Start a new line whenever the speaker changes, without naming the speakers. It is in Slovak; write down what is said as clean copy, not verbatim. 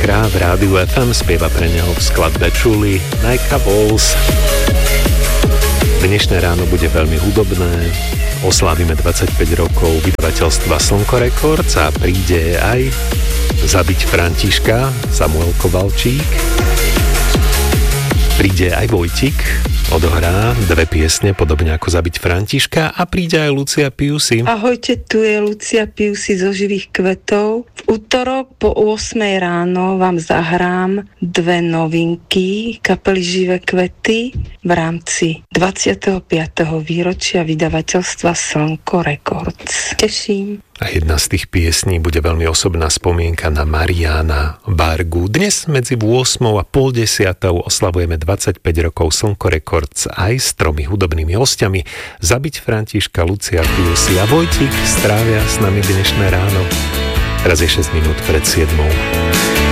Sakra v rádiu FM, spieva pre neho v skladbe Čuli Najka Vols. Dnešné ráno bude veľmi hudobné, oslávime 25 rokov vydavateľstva Slnko Records a príde aj Zabiť Františka, Samuel Kovalčík. Príde aj Vojtik, odohrá 2 piesne, podobne ako Zabiť Františka, a príde aj Lucia Piusi.
Ahojte, tu je Lucia Piusi zo Živých kvetov. V útorok po 8 ráno vám zahrám 2 novinky kapely Živé kvety v rámci 25. výročia vydavateľstva Slnko Records. Teším.
A jedna z tých piesní bude veľmi osobná spomienka na Mariána Vargu. Dnes medzi 8 a pol 10 oslavujeme 25 rokov Slnko Records aj s 3 hudobnými hostiami. Zabiť Františka, Lucia Piusi a Vojtik strávia s nami dnešné ráno. Teraz je 6 minút pred 7.